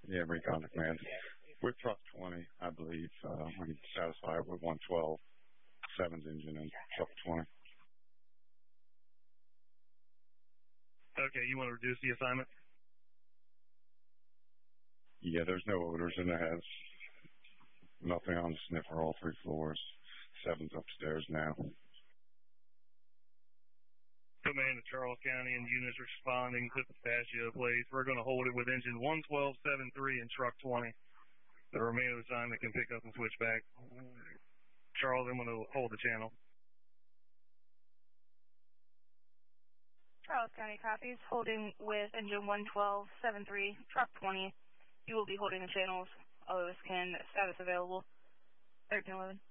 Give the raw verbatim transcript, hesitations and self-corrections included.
Yeah, Recon Command. With truck twenty, I believe, uh, we can satisfy it with one twelve, seven's engine and truck twenty. Okay, you want to reduce the assignment? Yeah, there's no odors in the heads. Nothing on the sniffer, all three floors. Seven's upstairs now. Command to Charles County and units responding to Pistachio Place. We're going to hold it with engine one twelve seven three and truck twenty. The remainder of the assignment can pick up and switch back. Charles, I'm going to hold the channel. Charles County copies, holding with engine one twelve seven three, truck twenty. You will be holding the channels. Others can status available. thirteen eleven.